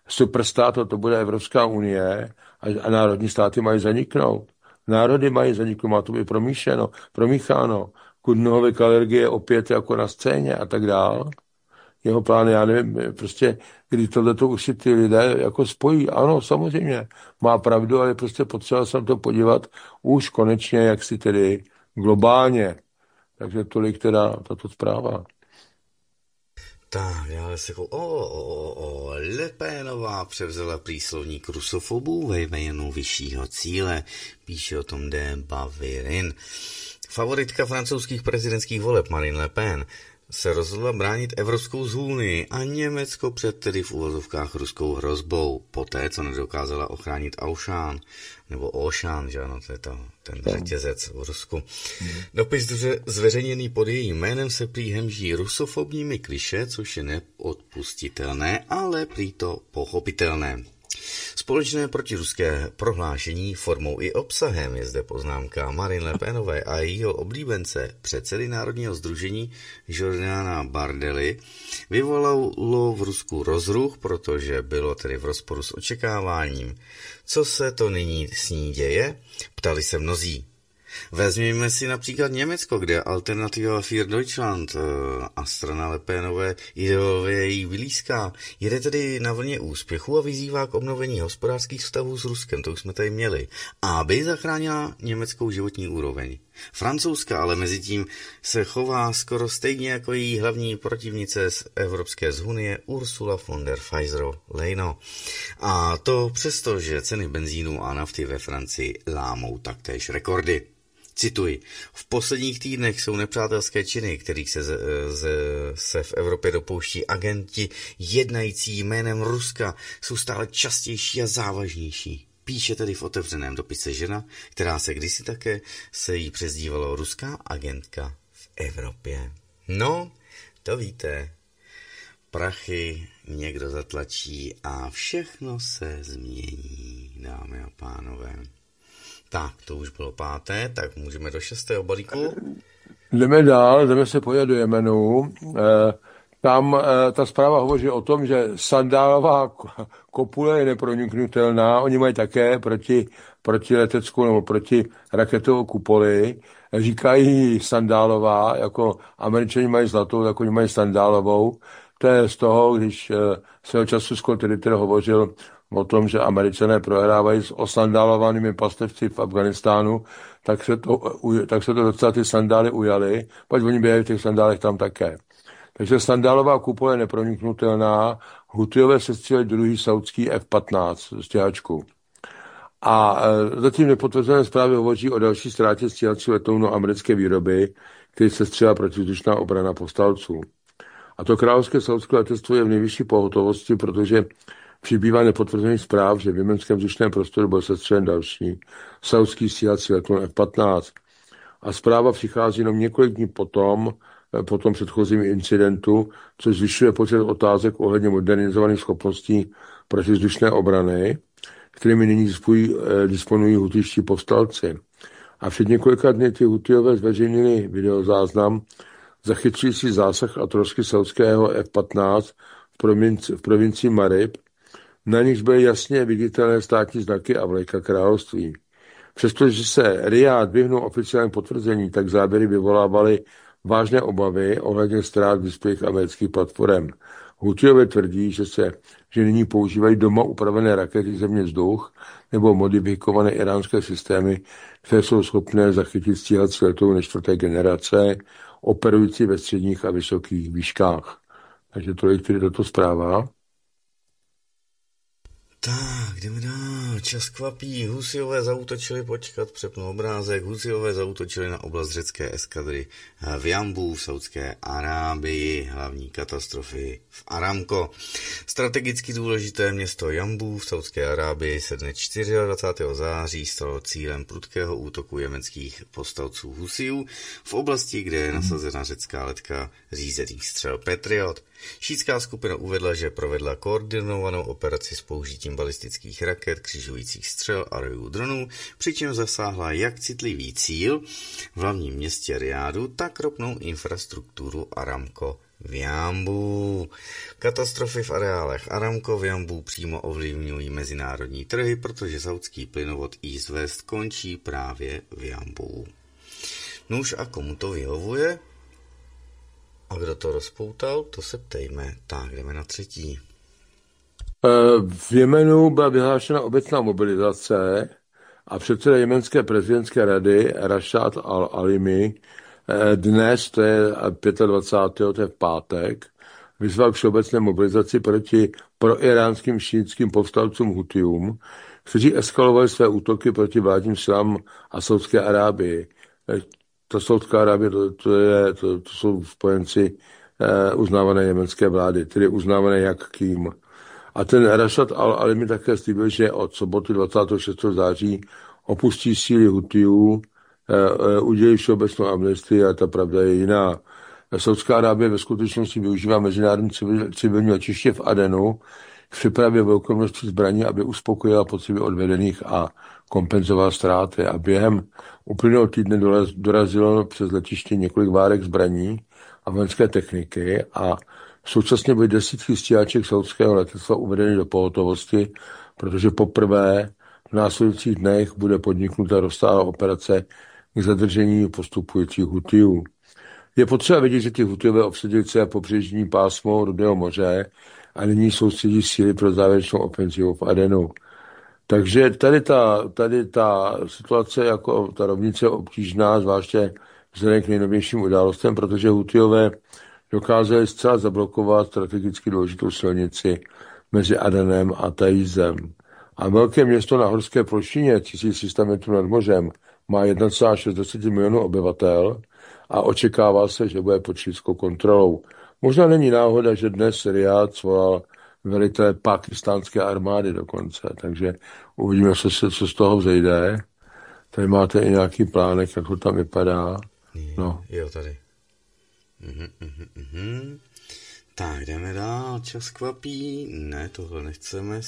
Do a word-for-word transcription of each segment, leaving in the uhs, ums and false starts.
superstát, to, to bude Evropská unie a, a národní státy mají zaniknout. Národy mají zaniknout, má to být promíšeno, promícháno. Kudnohovy alergie opět jako na scéně a tak dál. Jeho plány, já nevím, prostě, kdy tohleto už si ty lidé jako spojí. Ano, samozřejmě, má pravdu, ale prostě potřeba se na to podívat už konečně, jak si tedy globálně. Takže tolik teda tato zpráva. Tak, dále se o, o, o, o Le Penová převzala príslovník rusofobů ve jménu vyššího cíle, píše o tom de Bavirin. Favoritka francouzských prezidentských voleb Marine Le Pen se rozhodla bránit Evropskou unii a Německo před tedy v uvozovkách ruskou hrozbou, poté, co nedokázala ochránit Auchan, nebo Auchan, že ano, to je to, ten řetězec v Rusku. Mm. Dopis zveřejněný pod jejím jménem se prý hemží rusofobními kliše, což je neodpustitelné, ale prý to pochopitelné. Společné protiruské prohlášení formou i obsahem je zde poznámka Marine Le Penové a jejího oblíbence, předsedy Národního sdružení Jordana Bardely, vyvolalo v Rusku rozruch, protože bylo tedy v rozporu s očekáváním. Co se to nyní s ní děje? Ptali se mnozí. Vezměme si například Německo, kde Alternativa für Deutschland a strana Le Penové ideově jí vylíská. Jede tedy na vlně úspěchu a vyzývá k obnovení hospodářských vztahů s Ruskem, to už jsme tady měli, aby zachránila německou životní úroveň. Francouzska ale mezi tím se chová skoro stejně jako její hlavní protivnice z Evropské unie Ursula von der Leyen. A to přesto, že ceny benzínu a nafty ve Francii lámou taktéž rekordy. Cituji, v posledních týdnech jsou nepřátelské činy, kterých se, z, z, se v Evropě dopouští agenti jednající jménem Ruska, jsou stále častější a závažnější. Píše tedy v otevřeném dopise žena, která se kdysi také se jí přezdívalo ruská agentka v Evropě. No, to víte, prachy někdo zatlačí a všechno se změní, dámy a pánové. Tak, to už bylo páté, tak můžeme do šestého balíku. Jdeme dál, jdeme se podívat do Jemenu. E, tam e, ta zpráva hovoří o tom, že sandálová kopule je neproniknutelná. Oni mají také proti, proti leteckou nebo proti raketovou kupoli. Říkají sandálová, jako Američani mají zlatou, tak oni mají sandálovou. To je z toho, když e, svého času Scott Ritter hovořil o tom, že Američané prohrávají s osandálovanými pastevci v Afganistánu, tak se to, tak se to docela ty sandály ujaly, pak oni běhají v těch sandálech tam také. Takže sandálová kupole je neproniknutelná, Hutijové sestříleli druhý saudský F patnáct stíhačku. A e, zatím nepotvrzené zprávy hovoří o další ztrátě stíhacího letounu americké výroby, který se střílá protivzdušná obrana povstalců. A to královské saudské letectvo je v nejvyšší pohotovosti, protože přibývá nepotvrzených zpráv, že v jemenském vzdušném prostoru byl sestřelen další saudský stíhací letoun F patnáct. A zpráva přichází jenom několik dní potom, po tom předchozím incidentu, což zvyšuje počet otázek ohledně modernizovaných schopností protivzdušné obrany, kterými nyní disponují hutijští povstalci. A před několika dny ty Hutijové zveřejnili videozáznam zachycující zásah a trosky saudského F patnáct v provincii, v provincii Marib. Na nich byly jasně viditelné státní znaky a vlajka království. Přestože se Rijád vyhnul oficiálním potvrzení, tak záběry vyvolávaly vážné obavy ohledně ztrát vyspělých amerických platform. Hutijové tvrdí, že se že nyní používají doma upravené rakety země vzduch nebo modifikované iránské systémy, které jsou schopné zachytit stíhací letouny čtvrté generace, operující ve středních a vysokých výškách. Takže tolik tedy tato zpráva. Tak, jdeme dál. Čas kvapí. Husijové zaútočili, počkat, přepnu obrázek. Husijové zaútočili na oblast řecké eskadry v Jambu v Saudské Arábii. Hlavní katastrofy v Aramco. Strategicky důležité město Jambu v Saudské Arábii se dne dvacátého čtvrtého září stalo cílem prudkého útoku jemenských povstalců Husijů v oblasti, kde je nasazena řecká letka řízených střel Patriot. Šítská skupina uvedla, že provedla koordinovanou operaci s použitím balistických raket, křižujících střel a rojů dronů, přičemž zasáhla jak citlivý cíl v hlavním městě Rijádu, tak ropnou infrastrukturu Aramco v Jambu. Katastrofy v areálech Aramco v Jambu přímo ovlivňují mezinárodní trhy, protože saudský plynovod East West končí právě v Jambu. Nuž a komu to vyhovuje? A kdo to rozpoutal, to se ptejme. Tak, jdeme na třetí. V Jemenu byla vyhlášena obecná mobilizace a předseda jemenské prezidentské rady Rashad al-Alimi dnes, to je dvacátého pátého to je v pátek, vyzval k všeobecné mobilizaci proti proiránským šíitským povstalcům Hutijům, kteří eskalovali své útoky proti vládním silám a Saudské Arábii. Ta Saudská Arábie, to, to, je, to, to jsou spojenci eh, uznávané jemenské vlády, tedy uznávané jak kým. A ten Rashad al-Alimi také slíbil, že od soboty dvacátého šestého září opustí síly Hutijů, eh, udělí všeobecnou amnestii a ta pravda je jiná. Saudská Arábie ve skutečnosti využívá mezinárodní civil, civilní letiště v Adenu k přepravě velké množství zbraní, aby uspokojila potřeby odvedených a kompenzovala ztráty. A během uplynulého týdne dorazilo přes letiště několik várek zbraní a vojenské techniky a současně byly desítky stíhaček saudského letectva uvedeny do pohotovosti, protože poprvé v následujících dnech bude podniknuta rozsáhlá operace k zadržení postupujících Hutijů. Je potřeba vidět, že ty Hutijové obsadili celé pobřežní pásmo Rudého moře a nyní soustředí síly pro závěrečnou ofenzivu v Adenu. Takže tady ta, tady ta situace, jako ta rovnice je obtížná, zvláště vzhledem k nejnovějším událostem, protože Hutijové dokázali zcela zablokovat strategicky důležitou silnici mezi Adenem a Taizem. A velké město na horské plošině tisíc tři sta metrů nad mořem má jedna celá šest milionů obyvatel a očekává se, že bude pod šíitskou kontrolou. Možná není náhoda, že dnes Riad svolal velitele pákistánské armády dokonce, takže uvidíme, co, se, co z toho vzejde. Tady máte i nějaký plánek, jak to tam vypadá. No. Jo, tady. Uhum, uhum, uhum. Tak, jdeme dál, čas kvapí. Ne, tohle nechceme.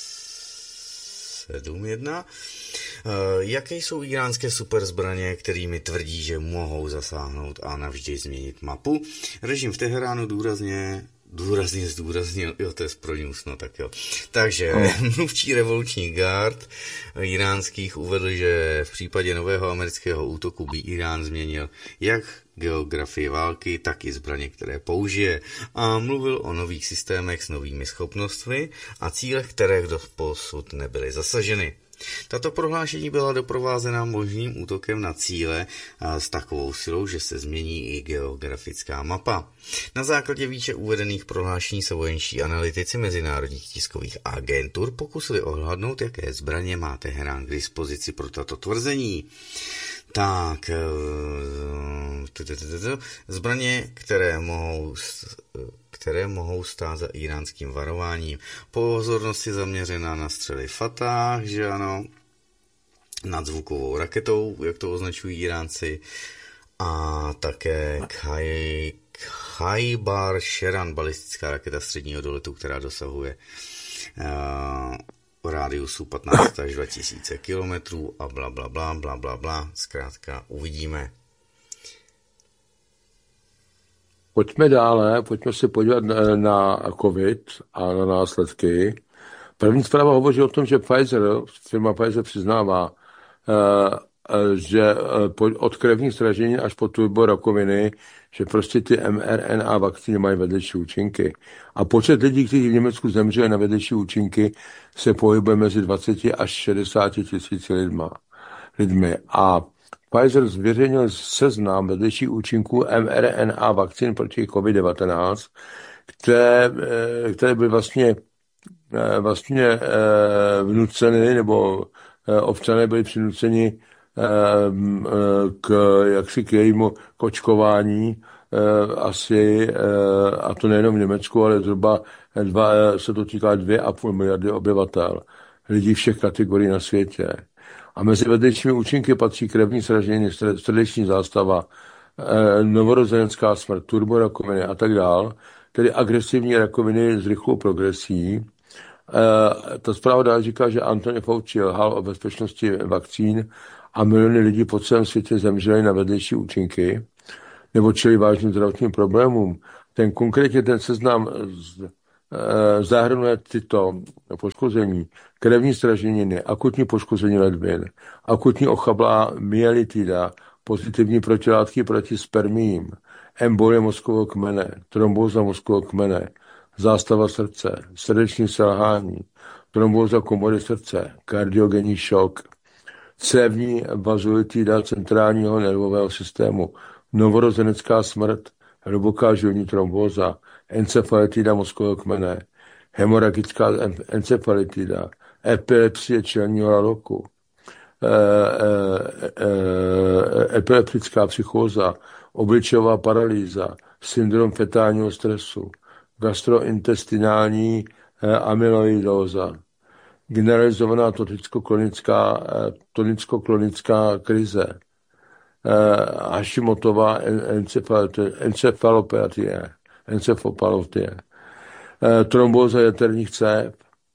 sedm jedna. Uh, jaké jsou iránské superzbraně, kterými tvrdí, že mohou zasáhnout a navždy změnit mapu? Režim v Teheránu důrazně Důrazně zdůraznil, jo, to je pro news, no tak jo. Takže oh. mluvčí revoluční gard iránských uvedl, že v případě nového amerického útoku by Irán změnil jak geografii války, tak i zbraně, které použije. A mluvil o nových systémech s novými schopnostmi a cílech, které doposud nebyly zasaženy. Tato prohlášení byla doprovázena možným útokem na cíle s takovou silou, že se změní i geografická mapa. Na základě výše uvedených prohlášení se vojenští analytici mezinárodních tiskových agentur pokusili odhadnout, jaké zbraně má Teherán k dispozici pro tato tvrzení. Tak, zbraně, které mohou, které mohou stát za iránským varováním. Pozornost je zaměřená na střely Fatah, že ano, nad zvukovou raketou, jak to označují Iránci, a také Khai, Khaibar Sheran, balistická raketa středního doletu, která dosahuje uh, rádiusu patnáct až dva tisíce kilometrů a bla, bla, bla, bla, bla, bla. Zkrátka uvidíme. Pojďme dále, pojďme se podívat na, na COVID a na následky. První zpráva hovoří o tom, že Pfizer, firma Pfizer přiznává, že od krevních sražení až po turbo rakoviny, že prostě ty mRNA vakcíny mají vedlejší účinky. A počet lidí, kteří v Německu zemřeli na vedlejší účinky, se pohybuje mezi dvacet až šedesát tisíci lidma, lidmi. A Pfizer zveřejnil seznam vedlejších účinků mRNA vakcín proti covid devatenáct, které, které byly vlastně, vlastně vnuceny, nebo občané byli přinuceni k, jaksi k jejímu kočkování asi, a to nejenom v Německu, ale zhruba dva, se to týká dvě a půl miliardy obyvatel, lidí všech kategorií na světě. A mezi vedlejšími účinky patří krevní sražení, srdeční zástava, novorozenská smrt, turborakoviny a tak dál, tedy agresivní rakoviny s rychlou progresí. Ta zpráva dál říká, že Anthony Fauci lhal o bezpečnosti vakcín a miliony lidí po celém světě zemřeli na vedlejší účinky nebo čili vážným zdravotním problémům. Ten konkrétně ten seznam zahrnuje tyto poškození: krevní zraženiny, akutní poškození ledvin, akutní ochablá myelitida, pozitivní protilátky proti spermiím, embolie mozkového kmene, trombóza mozkového kmene, zástava srdce, srdeční selhání, trombóza komory srdce, kardiogenní šok, cévní vazuitida centrálního nervového systému, novorozenecká smrt, hluboká žilní trombóza, encefalitida mozkového kmene, hemoragická encefalitida, epilepsie čelního laloku, e, e, e, epileptická psychóza, obličejová paralýza, syndrom fetálního stresu, gastrointestinální e, amyloidóza, generalizovaná tonicko-klonická, tonicko-klonická krize, Hashimotová encefalopatie, encefalopatie, trombóza jaterních cév,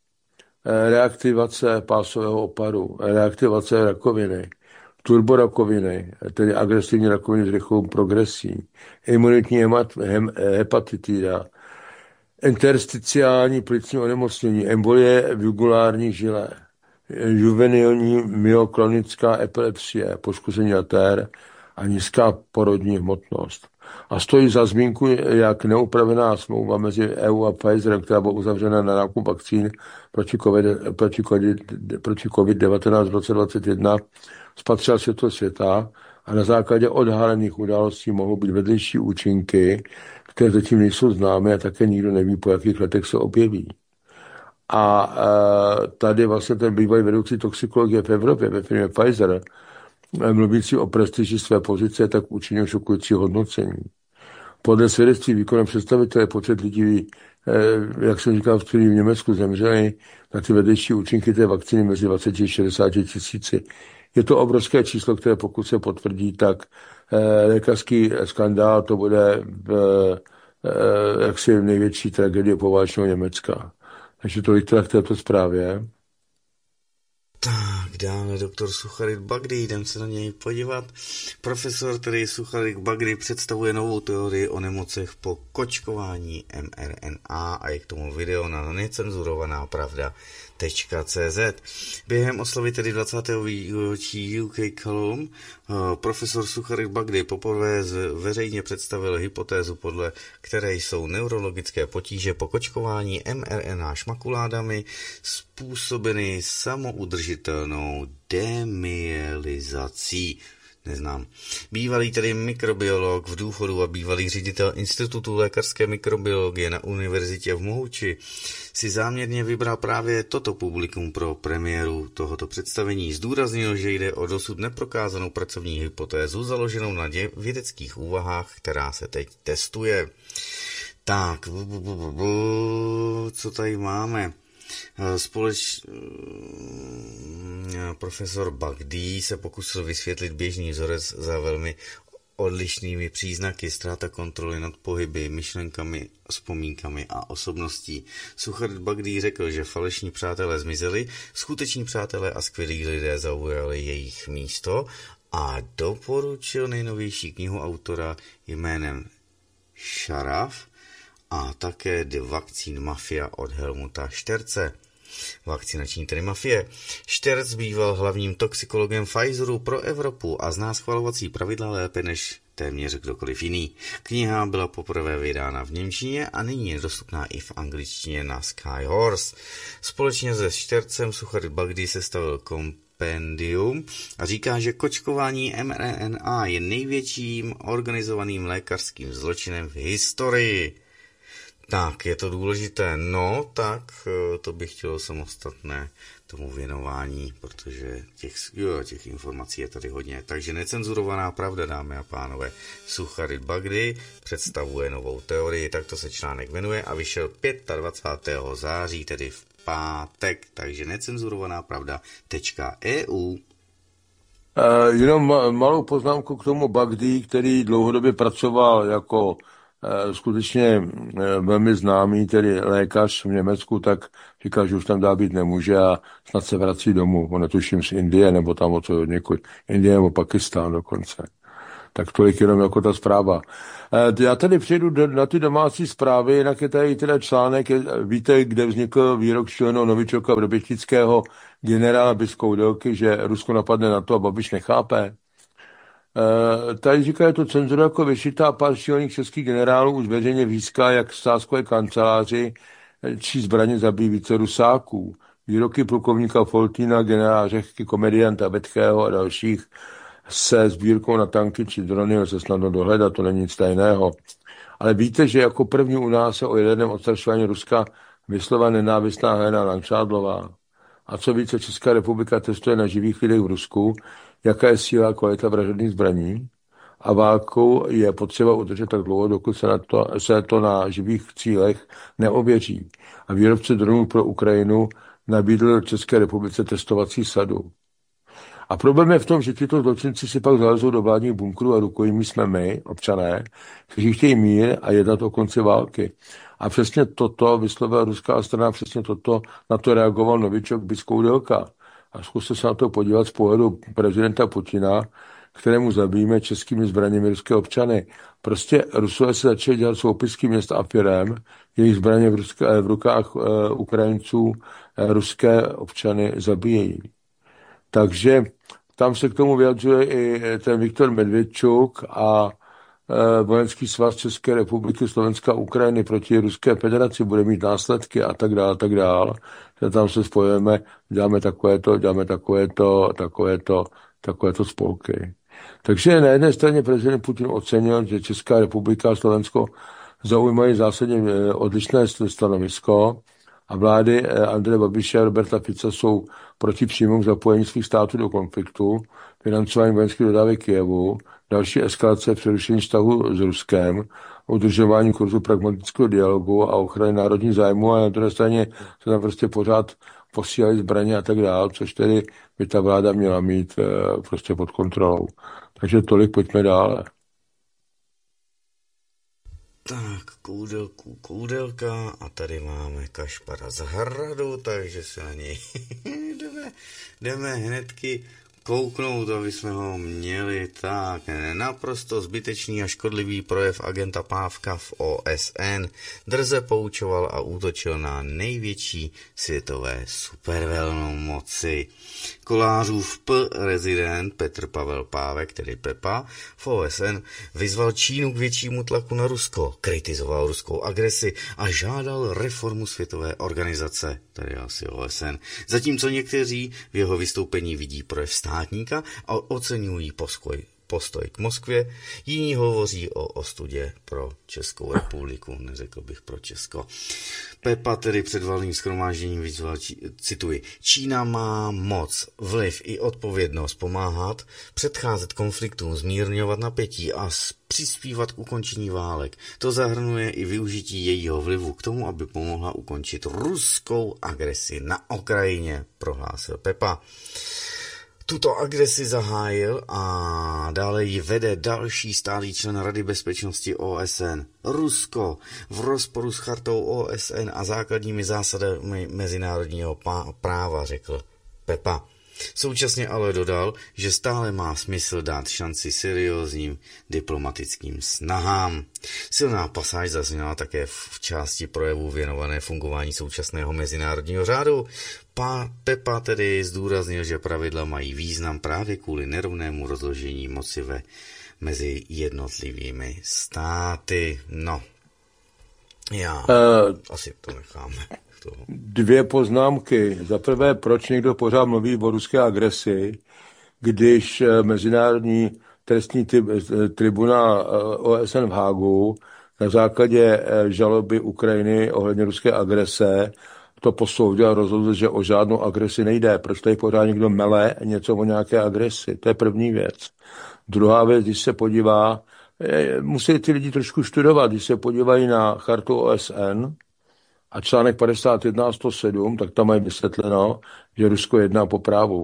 reaktivace pásového oparu, reaktivace rakoviny, turborakoviny, tedy agresivní rakoviny s rychlou progresí, imunitní hepatitida, intersticiální plicní onemocnění, embolie jugulární žile, juvenilní myoklonická epilepsie, poškození jater a nízká porodní hmotnost. A stojí za zmínku, jak neupravená smlouva mezi E U a Pfizerem, která byla uzavřena na nákup vakcín proti COVID, proti COVID, proti COVID devatenáct v roce dvacet jedna, spatřila světlo světa a na základě odhalených událostí mohou být vedlejší účinky, které zatím nejsou známé a také nikdo neví, po jakých letech se objeví. A e, tady vlastně ten bývalý vedoucí toxikologie v Evropě ve firmě Pfizer, mluvící o prestiži své pozice, tak učinil šokující hodnocení. Podle svědectví výkonem představitele počet lidí, e, jak jsem říkal, v v Německu zemřeli na ty vedlejší účinky té vakcíny mezi dvacet a šedesát tisíci. Je to obrovské číslo, které pokud se potvrdí, tak e, lékařský skandál to bude v, e, jaksi největší tragédie poválečného Německa. Takže tolik teda k této zprávě. Tak, dále doktor Sucharit Bhakdi, jdem se na něj podívat. Profesor tedy Sucharit Bhakdi představuje novou teorii o nemocech po kočkování em er en á a je k tomu video na necenzurovaná pravda tečka cé zet. Během oslavy tedy dvacátého výročí U K Column profesor Sucharit Bhakdi poprvé veřejně představil hypotézu, podle které jsou neurologické potíže po kočkování em er en á šmakuládami způsobeny samoudržitelnou demyelizací. Neznám. Bývalý tedy mikrobiolog v důchodu a bývalý ředitel Institutu lékařské mikrobiologie na univerzitě v Mohuči si záměrně vybral právě toto publikum pro premiéru tohoto představení. Zdůraznil, že jde o dosud neprokázanou pracovní hypotézu založenou na vědeckých úvahách, která se teď testuje. Tak, co tady máme? Společ... Profesor Bhakdi se pokusil vysvětlit běžný vzorec za velmi odlišnými příznaky, ztráta kontroly nad pohyby, myšlenkami, vzpomínkami a osobností. Sucharit Bhakdi řekl, že falešní přátelé zmizeli, skuteční přátelé a skvělí lidé zaujali jejich místo a doporučil nejnovější knihu autora jménem Šaraf a také The Vaccine Mafia od Helmuta Šterce. Vakcinační tedy mafie. Šterc býval hlavním toxikologem Pfizeru pro Evropu a zná schvalovací pravidla lépe než téměř kdokoliv jiný. Kniha byla poprvé vydána v němčině a nyní je dostupná i v angličtině na Skyhorse. Společně se Štercem Sucharit Bhakdi sestavil kompendium a říká, že kočkování em er en á je největším organizovaným lékařským zločinem v historii. Tak, je to důležité. No, tak to bych chtělo samostatné tomu věnování, protože těch, jo, těch informací je tady hodně. Takže necenzurovaná pravda, dámy a pánové. Sucharit Bhakdi představuje novou teorii, tak to se článek jmenuje a vyšel dvacátého pátého září, tedy v pátek. Takže necenzurovaná pravda tečka e u. Uh, jenom malou poznámku k tomu Bhakdi, který dlouhodobě pracoval jako skutečně velmi známý, tedy lékař v Německu, tak říkal, že už tam dá být nemůže a snad se vrací domů. On netuším z Indie, nebo tam od někud Indie nebo Pakistán dokonce. Tak tolik jenom jako ta zpráva. Já tady přejdu na ty domácí zprávy, jinak je tady teda článek, víte, kde vznikl výrok šíleného novičoka vrbětického generála Biskoudelky, že Rusko napadne na to a Babiš nechápe. Tady říká, je to cenzura jako vyšitá, pár šílených českých generálů už veřejně výská, jak stáskové kanceláři či zbraně zabíjí více Rusáků. Výroky plukovníka Foltýna, generála Řehky, komedianta Betchého a dalších se sbírkou na tanky či drony lze snadno dohledat, to není nic tajného. Ale víte, že jako první u nás se o jednom odstrašování Ruska vyslova nenávistná Helena Langšádlová. A co více, Česká republika testuje na živých lidech v Rusku, jaká je síla a kvalita vražedných zbraní. A válku je potřeba udržet tak dlouho, dokud se, na to, se to na živých cílech neověří. A výrobce dronů pro Ukrajinu nabídl České republice testovací sadu. A problém je v tom, že tyto zločinci si pak zalezou do vládních bunkrů a rukojmí jsme my, občané, kteří chtějí mír a jednat o konci války. A přesně toto vyslovila ruská strana, přesně toto, na to reagoval novičok Biskoudelka. A zkuste se na to podívat z pohledu prezidenta Putina, kterému zabijíme českými zbraněmi ruské občany. Prostě Rusové se začali dělat soupisky měst a firem, jejich zbraně v, ruské, v rukách uh, Ukrajinců uh, ruské občany zabíjejí. Takže tam se k tomu vyjadřuje i ten Viktor Medvědčuk a uh, vojenský svaz České republiky, Slovenska, Ukrajiny proti Ruské federaci bude mít následky a tak dále, tak dále. Tam se spojujeme, děláme takovéto, děláme takovéto, takovéto, takovéto spolky. Takže na jedné straně prezident Putin ocenil, že Česká republika a Slovensko zaujímají zásadně odlišné stanovisko a vlády Andreje Babiše a Roberta Fica jsou proti přímému zapojení svých států do konfliktu, financování vojenských dodávek Kyjevu, další eskalace přerušení vztahu s Ruskem, udržování kurzu pragmatického dialogu a ochrany národních zájmů, a na druhé straně se tam prostě pořád posílají zbraně a tak dále, což tedy by ta vláda měla mít e, prostě pod kontrolou. Takže tolik, pojďme dále. Tak, koudelku, koudelka a tady máme Kašpara z Hradu, takže se na něj jdeme, jdeme hnedky kouknout, aby jsme ho měli. Tak, naprosto zbytečný a škodlivý projev agenta Pávka v O S N drze poučoval a útočil na největší světové supervelmoci. Kolářův prezident Petr Pavel Pávek, tedy Pepa, v O S N vyzval Čínu k většímu tlaku na Rusko, kritizoval ruskou agresi a žádal reformu světové organizace, tedy asi O S N. Zatímco někteří v jeho vystoupení vidí projev státníka a oceňují poskoj, postoj k Moskvě, jiní hovoří o ostudě pro Českou republiku, neřekl bych pro Česko. Pepa tedy před valným shromážděním vyzval, cituji, Čína má moc, vliv i odpovědnost pomáhat, předcházet konfliktům, zmírňovat napětí a přispívat k ukončení válek. To zahrnuje i využití jejího vlivu k tomu, aby pomohla ukončit ruskou agresi na Ukrajině, prohlásil Pepa. Tuto agresi zahájil a dále ji vede další stálý člen Rady bezpečnosti O S N. Rusko v rozporu s chartou O S N a základními zásadami mezinárodního práva, řekl Pepa. Současně ale dodal, že stále má smysl dát šanci seriózním diplomatickým snahám. Silná pasáž zazněla také v části projevu věnované fungování současného mezinárodního řádu. Pa, Pepa tedy zdůraznil, že pravidla mají význam právě kvůli nerovnému rozložení moci ve, mezi jednotlivými státy. No, já uh, asi to necháme. Dvě poznámky. Za prvé, proč někdo pořád mluví o ruské agresi, když Mezinárodní trestní tribunál O S N v Hágu na základě žaloby Ukrajiny ohledně ruské agrese to posoudil a rozhodl, že o žádnou agresi nejde. Proč tady pořád někdo mele něco o nějaké agresi? To je první věc. Druhá věc, když se podívá, musí ty lidi trošku studovat, když se podívají na chartu O S N, a článek padesát jedna a sto sedm, tak tam mají vysvětleno, že Rusko jedná po právu.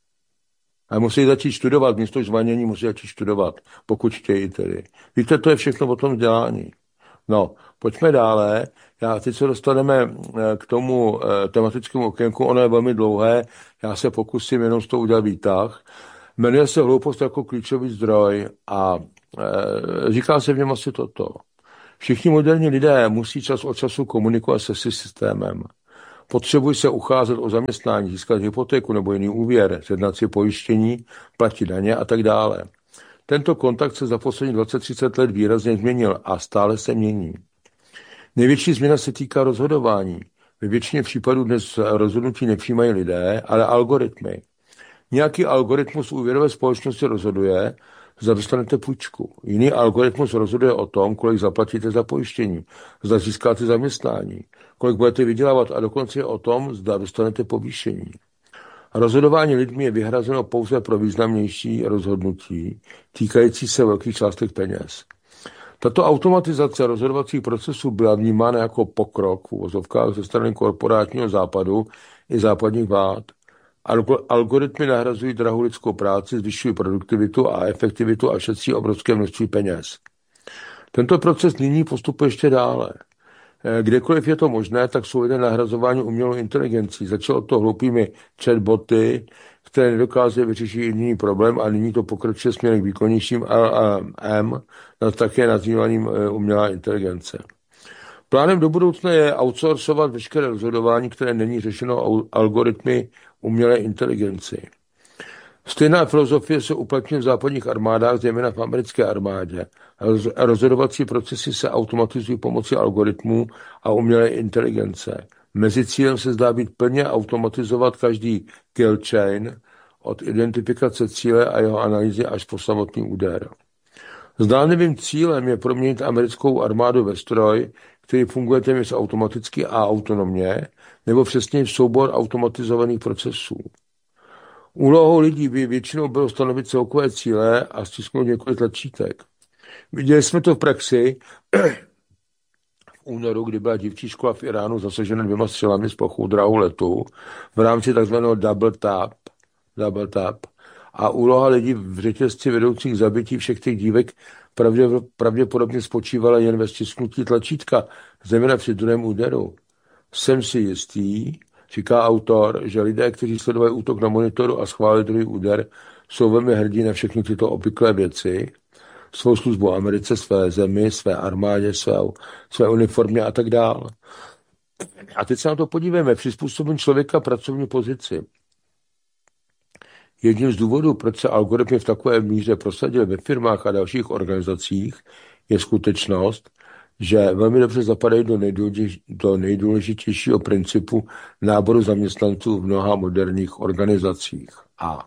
A musí začít studovat, místo zvanění musí začít studovat, pokud chtějí tedy. Víte, to je všechno o tom vzdělání. No, pojďme dále. Já teď se dostaneme k tomu tematickému okénku, ono je velmi dlouhé, já se pokusím jenom z toho udělat výtah. Jmenuje se Hloupost jako klíčový zdroj a e, říká se v něm asi toto. Všichni moderní lidé musí čas od času komunikovat se systémem. Potřebují se ucházet o zaměstnání, získat hypotéku nebo jiný úvěr, sjednat si pojištění, platit daně a tak dále. Tento kontakt se za poslední dvacet třicet let výrazně změnil a stále se mění. Největší změna se týká rozhodování. Ve většině případů dnes rozhodnutí nepřijímají lidé, ale algoritmy. Nějaký algoritmus úvěrové společnosti rozhoduje, zda dostanete půjčku. Jiný algoritmus rozhoduje o tom, kolik zaplatíte za pojištění, zda získáte zaměstnání, kolik budete vydělávat a dokonce o tom, zda dostanete povýšení. Rozhodování lidmi je vyhrazeno pouze pro významnější rozhodnutí, týkající se velkých částek peněz. Tato automatizace rozhodovacích procesů byla vnímána jako pokrok v uvozovkách ze strany korporátního západu i západních vlád. Algoritmy nahrazují drahou lidskou práci, zvyšují produktivitu a efektivitu a šetří obrovské množství peněz. Tento proces nyní postupuje ještě dále. Kdekoliv je to možné, tak jsou lidé nahrazování umělou inteligencí. Začalo to hloupými chatboty, které nedokázají vyřešit jiný problém a nyní to pokračuje směrem k výkonnějším L L M, také nazývaným umělá inteligence. Plánem do budoucna je outsourcovat veškeré rozhodování, které není řešeno algoritmy umělé inteligenci. Stejná filozofie se uplatňuje v západních armádách, zejména v americké armádě. Rozhodovací procesy se automatizují pomocí algoritmů a umělé inteligence. Mezi cílem se zdá být plně automatizovat každý kill chain od identifikace cíle a jeho analýzy až po samotný úder. Zdánlivým cílem je proměnit americkou armádu ve stroj, který funguje téměř automaticky a autonomně, nebo přesně v soubor automatizovaných procesů. Úlohou lidí by většinou bylo stanovit celkové cíle a stisknout několik tlačítek. Viděli jsme to v praxi v únoru, kdy byla dívčí škola v Iránu zasažena dvěma střelami z plochou dráhu letu v rámci tzv. double tap, double tap. A úloha lidí v řetězci vedoucích zabití všech těch dívek pravděpodobně spočívala jen ve stisknutí tlačítka, zejména při druhém úderu. Jsem si jistý, říká autor, že lidé, kteří sledovali útok na monitoru a schválili druhý úder, jsou velmi hrdí na všechny tyto obvyklé věci, svou službu Americe, své zemi, své armádě, své, své uniformě a tak dále. A teď se na to podívejme, přizpůsobím člověka pracovní pozici. Jedním z důvodů, proč se algoritmy v takové míře prosadily ve firmách a dalších organizacích, je skutečnost, že velmi dobře zapadají do, do nejdůležitějšího principu náboru zaměstnanců v mnoha moderních organizacích. A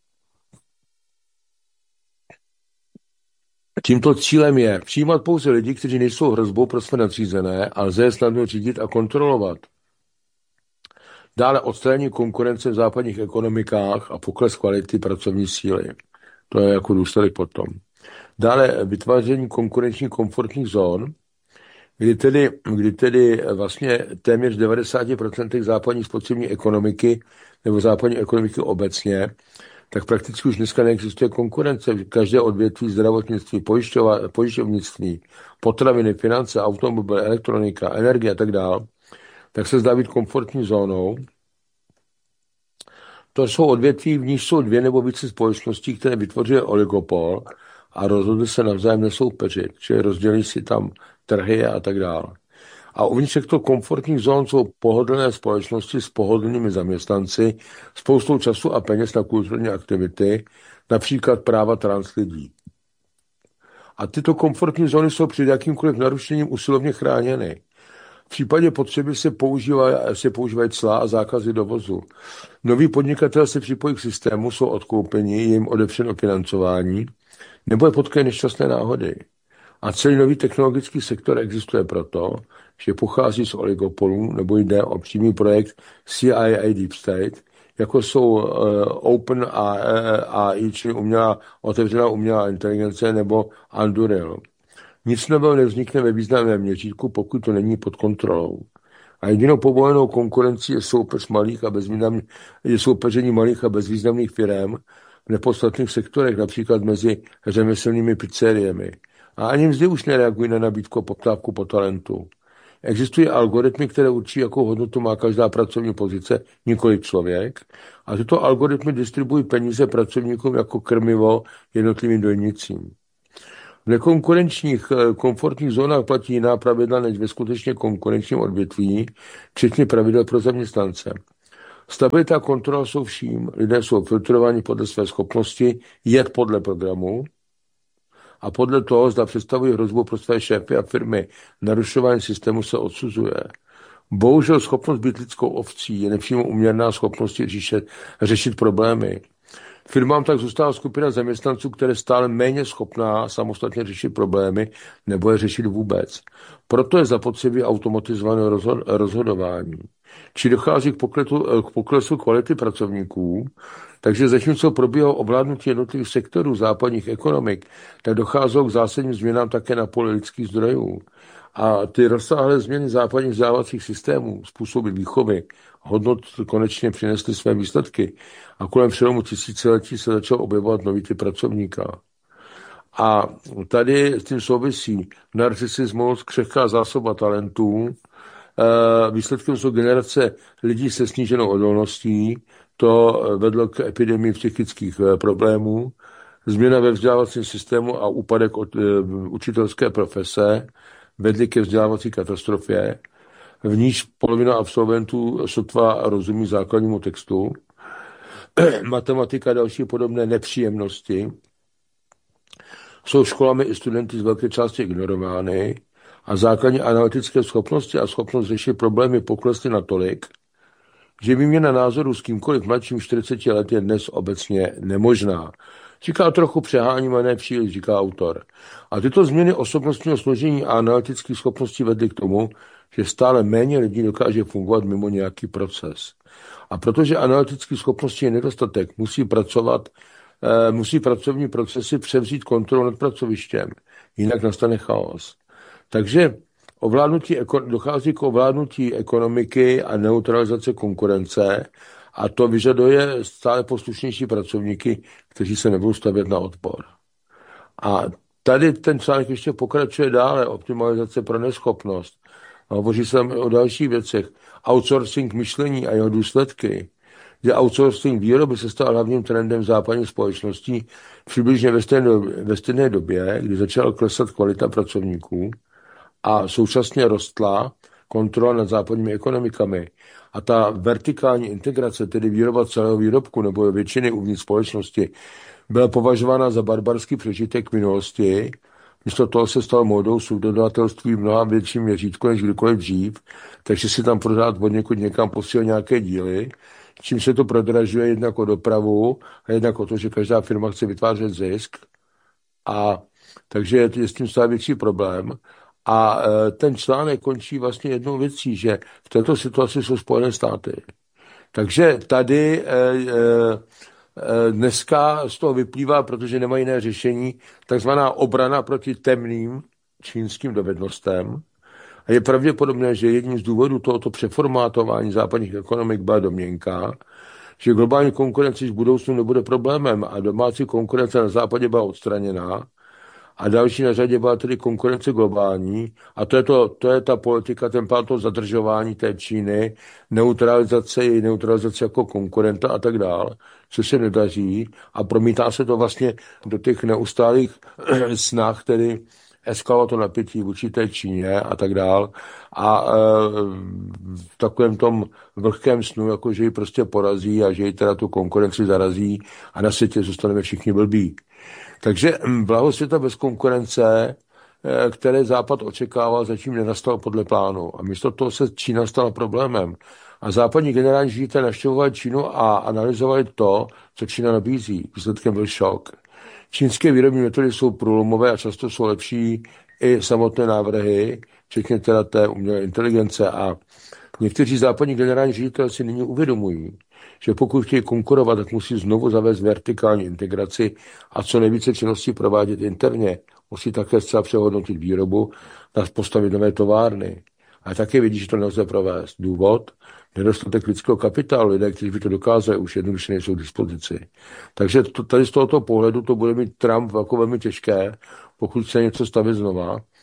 tímto cílem je přijímat pouze lidi, kteří nejsou hrozbou pro své nadřízené a lze je snadno řídit a kontrolovat. Dále odstranění konkurence v západních ekonomikách a pokles kvality pracovní síly. To je jako důsledek potom. Dále vytváření konkurenčních komfortních zón, kdy tedy, kdy tedy vlastně téměř devadesát procent západní spotřební ekonomiky nebo západní ekonomiky obecně, tak prakticky už dneska neexistuje konkurence. Každé odvětví zdravotnictví, pojišťovnictví, potraviny, finance, automobil, elektronika, energie a tak dále, tak se zdá být komfortní zónou. To jsou odvětví, v níž jsou dvě nebo více společností, které vytvořily oligopol a rozhodly se navzájem nesoupeřit, čili rozdělí si tam trhy a tak dále. A uvnitř těchto komfortních zón jsou pohodlné společnosti s pohodlnými zaměstnanci, spoustou času a peněz na kulturní aktivity, například práva trans lidí. A tyto komfortní zóny jsou před jakýmkoliv narušením usilovně chráněny. V případě potřeby se používají, se používají cla a zákazy dovozu. Noví podnikatelé se připojí k systému, jsou odkoupeni, jim odepřeno financování, nebo je potkají nešťastné náhody. A celý nový technologický sektor existuje proto, že pochází z oligopolů, nebo jde o přímý projekt C I A Deep State, jako jsou uh, Open A I, čili umělá, otevřená umělá inteligence, nebo Anduril. Nic nového nevznikne ve významném měřítku, pokud to není pod kontrolou. A jedinou povolenou konkurencí je soupeř malých a bezvýznamných, je soupeření malých a bezvýznamných firem v nepodstatných sektorech, například mezi řemeslnými pizzeriemi. A ani mzdy už nereagují na nabídku a poptávku po talentu. Existují algoritmy, které určí, jakou hodnotu má každá pracovní pozice, nikoli člověk. A tyto algoritmy distribuují peníze pracovníkům jako krmivo jednotlivým dojnicím. V nekonkurenčních komfortních zónách platí jiná pravidla než ve skutečně konkurenčním odvětví, včetně pravidel pro zaměstnance. Stabilita a kontrola jsou vším. Lidé jsou filtrováni podle své schopnosti jet podle programu a podle toho, zda představují hrozbu pro své šéfy a firmy. Narušování systému se odsuzuje. Bohužel schopnost být lidskou ovcí je nepřímo uměrná schopnosti řešit, řešit problémy. Firmám tak zůstává skupina zaměstnanců, které je stále méně schopná samostatně řešit problémy nebo je řešit vůbec. Proto je zapotřebí automatizované rozhodování. Či dochází k poklesu, k poklesu kvality pracovníků, takže zatímco probíhalo ovládnutí jednotlivých sektorů západních ekonomik, tak docházelo k zásadním změnám také na poli lidských zdrojů. A ty rozsáhlé změny západních vzdělávacích systémů, způsoby výchovy, hodnot konečně přinesly své výsledky a kolem přelomu tisíciletí se začal objevovat nový typ pracovníka. A tady s tím souvisí narcisismus, křehká zásoba talentů, výsledkem jsou generace lidí se sníženou odolností, to vedlo k epidemii psychických problémů, změna ve vzdělávacím systému a úpadek od učitelské profese vedly ke vzdělávací katastrofě, v níž polovina absolventů sotva rozumí základnímu textu, matematika a další podobné nepříjemnosti jsou školami i studenty z velké části ignorovány a základní analytické schopnosti a schopnost řešit problémy poklesly natolik, že výměna názorů s kýmkoliv mladším čtyřiceti let je dnes obecně nemožná. Říká trochu přehání, a ne příliš, říká autor. A tyto změny osobnostního složení a analytických schopností vedly k tomu, že stále méně lidí dokáže fungovat mimo nějaký proces. A protože analytických schopností je nedostatek, musí pracovat, eh, musí pracovní procesy převzít kontrolu nad pracovištěm, jinak nastane chaos. Takže ovládnutí, dochází k ovládnutí ekonomiky a neutralizace konkurence a to vyžaduje stále poslušnější pracovníky, kteří se nebudou stavět na odpor. A tady ten článek ještě pokračuje dále, optimalizace pro neschopnost. Hovoří se o dalších věcech. Outsourcing myšlení a jeho důsledky. Že outsourcing výroby se stal hlavním trendem západních společností přibližně ve stejné, ve stejné době, kdy začala klesat kvalita pracovníků a současně rostla kontrola nad západními ekonomikami. A ta vertikální integrace, tedy výroba celého výrobku nebo většiny uvnitř společnosti, byla považována za barbarský přežitek minulosti. Místo toho se stalo módou subdodatelství v mnoha větším měřítku než kdykoliv dřív, takže si tam pořád od někud někam posílal nějaké díly, čím se to prodražuje jednak o dopravu a jednak o to, že každá firma chce vytvářet zisk. A takže je s tím stále větší problém. A ten článek končí vlastně jednou věcí, že v této situaci jsou Spojené státy. Takže tady dneska z toho vyplývá, protože nemají jiné řešení, takzvaná obrana proti temným čínským dovednostem. A je pravděpodobné, že jedním z důvodů tohoto přeformátování západních ekonomik byla domněnka, že globální konkurence v budoucnu nebude problémem a domácí konkurence na západě byla odstraněná. A další na řadě byla tedy konkurence globální a to je, to, to je ta politika, ten plán toho zadržování té Číny, neutralizace, její neutralizace jako konkurenta a tak dále, co se nedaří a promítá se to vlastně do těch neustálých snah, tedy eskalovat to napětí vůči té Číně a tak dále a e, v takovém tom vlhkém snu, jako že ji prostě porazí a že ji teda tu konkurenci zarazí a na světě zůstaneme všichni blbí. Takže blaho světa bez konkurence, které Západ očekával, zatím nenastal podle plánu. A místo toho se Čína stala problémem. A západní generální ředitelé navštěvovali Čínu a analyzovali to, co Čína nabízí. Výsledkem byl šok. Čínské výrobní metody jsou průlomové a často jsou lepší i samotné návrhy, včetně teda té umělé inteligence. A někteří západní generální ředitelé si nyní uvědomují, že pokud chtějí konkurovat, tak musí znovu zavést vertikální integraci a co nejvíce činností provádět interně. Musí také zcela přehodnotit výrobu, postavit nové továrny. A také vidí, že to nelze provést. Důvod? Nedostatek lidského kapitálu. Lidé, kteří by to dokázali, už jednoduše nejsou k dispozici. Takže to, tady z tohoto pohledu to bude mít Trump jako velmi těžké, pokud chce něco stavit znova.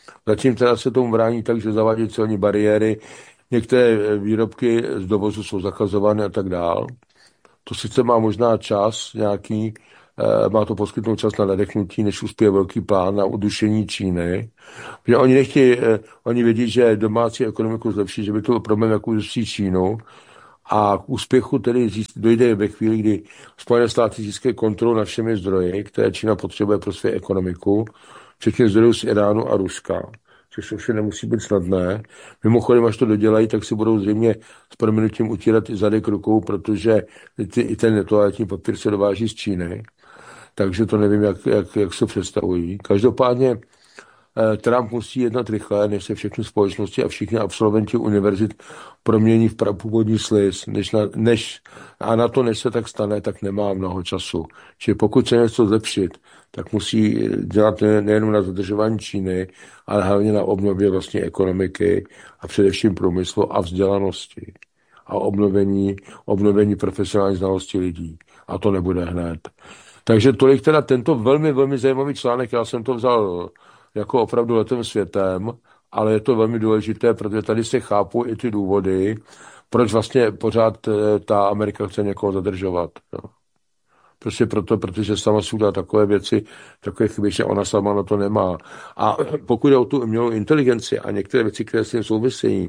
Zatím teda se tomu brání tak, že zavádí celní bariéry, některé výrobky z dovozu jsou zakazovány a tak dál. To sice má možná čas nějaký, má to poskytnout čas na nadechnutí, než uspěje velký plán na udušení Číny. Protože oni nechtějí, oni vědí, že domácí ekonomiku zlepší, že by to byl problém, jak udusí Čínu. A k úspěchu tedy dojde ve chvíli, kdy Spojené státy získají kontrolu nad všemi zdroji, které Čína potřebuje pro svou ekonomiku, včetně zdrojů z Iránu a Ruska, což ovšem nemusí být snadné. Mimochodem, až to dodělají, tak si budou zřejmě s prominutím utírat i zadek rukou, protože ty, i ten toaletní papír se dováží z Číny. Takže to nevím, jak, jak, jak se představují. Každopádně Trump musí jednat rychle, než se všechny společnosti a všichni absolventi univerzit promění v prapůvodní sliz, než na, než, a na to, než se tak stane, tak nemá mnoho času. Čili pokud se něco zlepšit, tak musí dělat nejen na zadržování Číny, ale hlavně na obnově vlastní ekonomiky a především průmyslu a vzdělanosti a obnovení, obnovení profesionální znalosti lidí. A to nebude hned. Takže tolik teda tento velmi, velmi zajímavý článek, já jsem to vzal jako opravdu letem světem, ale je to velmi důležité, protože tady se chápou i ty důvody, proč vlastně pořád ta Amerika chce někoho zadržovat. No. Prostě proto, protože sama si udělá takové věci, takové chyby, že ona sama na to nemá. A pokud jde o tu umělou inteligenci a některé věci, které s tím souvisejí,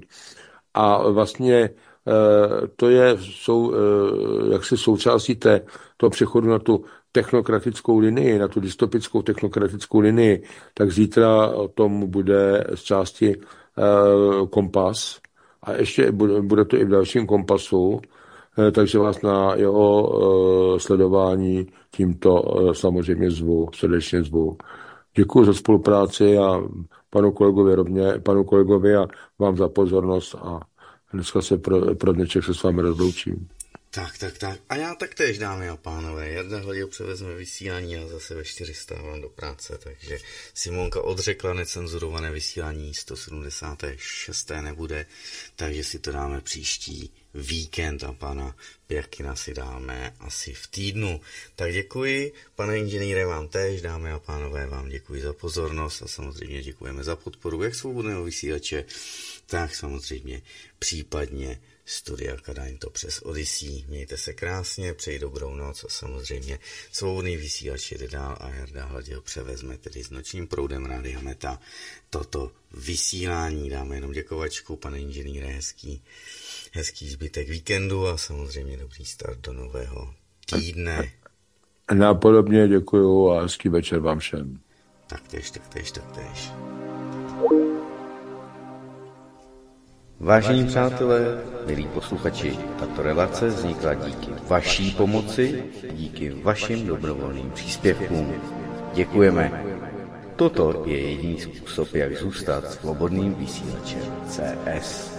a vlastně to je, jsou jaksi součástí té, toho přechodu na tu technokratickou linii, na tu dystopickou technokratickou linii, tak zítra o tom bude z části uh, Kompas a ještě bude, bude to i v dalším Kompasu, uh, takže vás na jeho uh, sledování tímto uh, samozřejmě zvu, srdečně zvu. Děkuji za spolupráci a panu kolegovi rovně, panu kolegovi a vám za pozornost a dneska se pro, pro dnešek se s vámi rozloučím. Tak, tak, tak. A já taktéž, dámy a pánové. Jarda Hladil převezme vysílání a zase ve čtyři stávám do práce, takže Simonka odřekla necenzurované vysílání, sto sedmdesát šest nebude, takže si to dáme příští víkend a pana Pěkina si dáme asi v týdnu. Tak děkuji, pane inženýre, vám též, dámy a pánové, vám děkuji za pozornost a samozřejmě děkujeme za podporu jak svobodného vysílače, tak samozřejmě případně Studia Kadaň to přes Odyssey. Mějte se krásně, přeji dobrou noc a samozřejmě svobodný vysílač jede dál a Jarda Hladil převezme tedy s nočním proudem Rádia Meta toto vysílání. Dáme jenom děkovačku, pane inženýre, hezký, hezký zbytek víkendu a samozřejmě dobrý start do nového týdne. Napodobně děkuju a hezký večer vám všem. Taktéž, taktéž, taktéž. Vážení přátelé, milí posluchači, tato relace vznikla díky vaší pomoci, díky vašim dobrovolným příspěvkům. Děkujeme. Toto je jediný způsob, jak zůstat svobodným vysílačem C S.